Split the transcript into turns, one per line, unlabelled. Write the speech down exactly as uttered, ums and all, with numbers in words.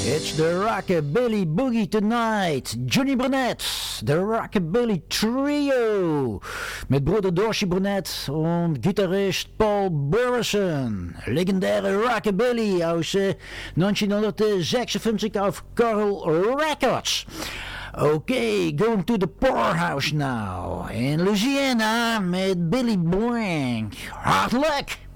It's the Rockabilly Boogie Tonight. Johnny Burnett, the Rockabilly Trio. Mit Bruder Dorsey Burnett und Gitarrist Paul Burleson. Legendäre Rockabilly aus äh, neunzehnhundertsechsundfünfzig auf Coral Records. Okay, going to the poorhouse now. In Louisiana met Billy Blank. Hard luck!